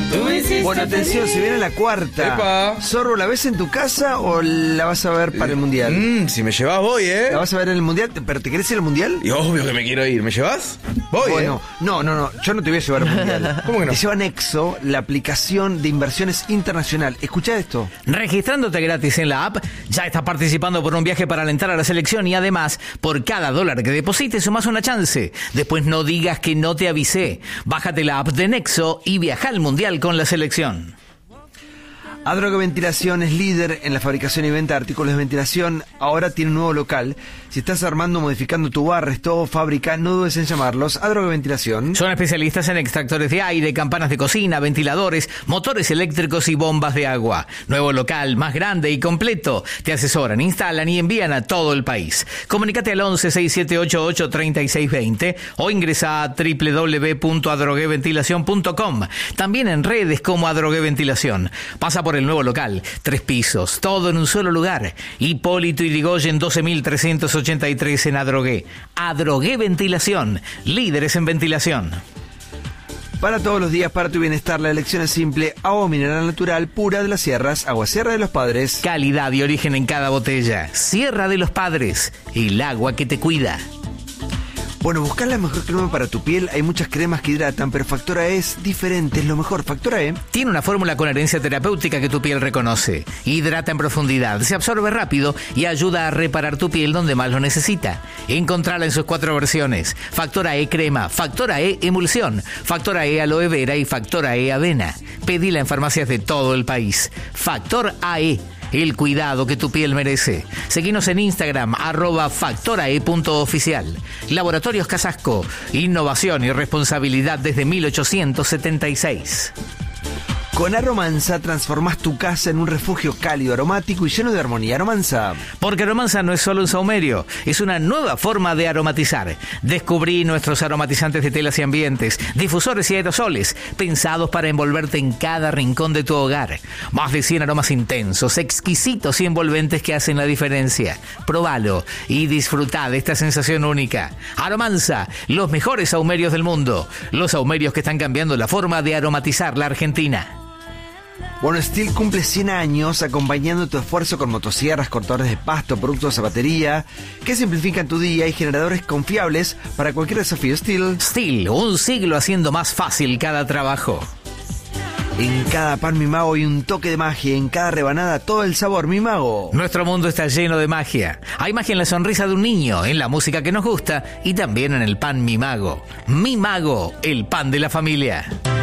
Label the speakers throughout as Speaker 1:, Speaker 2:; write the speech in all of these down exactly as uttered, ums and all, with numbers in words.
Speaker 1: Bueno, atención, se viene la cuarta.
Speaker 2: Epa.
Speaker 1: Zorro, ¿la ves en tu casa o la vas a ver para el Mundial?
Speaker 2: Mm, si me llevas voy, ¿eh?
Speaker 1: ¿La vas a ver en el Mundial? ¿Pero te querés ir al Mundial?
Speaker 2: Y obvio que me quiero ir. ¿Me llevas? Voy,
Speaker 1: Bueno,
Speaker 2: ¿eh?
Speaker 1: no, no, no, yo no te voy a llevar al Mundial.
Speaker 2: ¿Cómo que no?
Speaker 1: Te lleva Nexo, la aplicación de inversiones internacional. Escuchá esto.
Speaker 3: Registrándote gratis en la app, ya estás participando por un viaje para alentar a la selección y además, por cada dólar que deposites sumás una chance. Después no digas que no te avisé. Bájate la app de Nexo y viaja al Mundial con la selección.
Speaker 1: Adrogué Ventilación es líder en la fabricación y venta de artículos de ventilación. Ahora tiene un nuevo local. Si estás armando o modificando tu bar, resto, fábrica, no dudes en llamarlos. Adrogué Ventilación.
Speaker 3: Son especialistas en extractores de aire, campanas de cocina, ventiladores, motores eléctricos y bombas de agua. Nuevo local, más grande y completo. Te asesoran, instalan y envían a todo el país. Comunícate al once, sesenta y siete ochenta y ocho, treinta y seis veinte o ingresa a doble u doble u doble u punto adrogué ventilación punto com. También en redes como Adrogué Ventilación. Pasa por el nuevo local, tres pisos, todo en un solo lugar. Hipólito Yrigoyen doce mil trescientos ochenta y tres en Adrogué. Adrogué Ventilación, líderes en ventilación.
Speaker 1: Para todos los días, para tu bienestar, la elección es simple. Agua mineral natural, pura de las sierras, Agua Sierra de los Padres.
Speaker 3: Calidad y origen en cada botella. Sierra de los Padres, el agua que te cuida.
Speaker 1: Bueno, buscar la mejor crema para tu piel. Hay muchas cremas que hidratan, pero Factora E es diferente, es lo mejor. Factora E
Speaker 3: tiene una fórmula con herencia terapéutica que tu piel reconoce. Hidrata en profundidad, se absorbe rápido y ayuda a reparar tu piel donde más lo necesita. Encontrala en sus cuatro versiones. Factora E crema, Factora E emulsión, Factora E aloe vera y Factora E avena. Pedila en farmacias de todo el país. Factor A E. El cuidado que tu piel merece. Seguinos en Instagram, arroba factorae punto oficial. Laboratorios Casasco. Innovación y responsabilidad desde mil ochocientos setenta y seis.
Speaker 1: Con Aromanza transformás tu casa en un refugio cálido, aromático y lleno de armonía. Aromanza.
Speaker 3: Porque Aromanza no es solo un saumerio, es una nueva forma de aromatizar. Descubrí nuestros aromatizantes de telas y ambientes, difusores y aerosoles, pensados para envolverte en cada rincón de tu hogar. Más de cien aromas intensos, exquisitos y envolventes que hacen la diferencia. Probalo y disfrutá de esta sensación única. Aromanza, los mejores saumerios del mundo. Los saumerios que están cambiando la forma de aromatizar la Argentina.
Speaker 1: Bueno, Stihl cumple cien años acompañando tu esfuerzo con motosierras, cortadores de pasto, productos a batería que simplifican tu día y generadores confiables para cualquier desafío. Stihl.
Speaker 3: Stihl, un siglo haciendo más fácil cada trabajo.
Speaker 1: En cada pan Mi Mago hay un toque de magia, en cada rebanada todo el sabor. Mi Mago.
Speaker 3: Nuestro mundo está lleno de magia. Hay magia en la sonrisa de un niño, en la música que nos gusta y también en el pan Mi Mago. Mi Mago, el pan de la familia.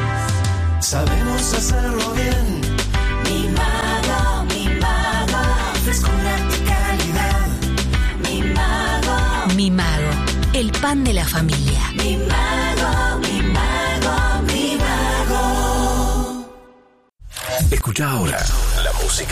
Speaker 4: Sabemos hacerlo bien. Mi Mago, Mi Mago, frescura y calidad. Mi Mago,
Speaker 5: Mi Mago, el pan de la familia.
Speaker 4: Mi Mago, Mi Mago, Mi Mago.
Speaker 6: Escucha ahora la música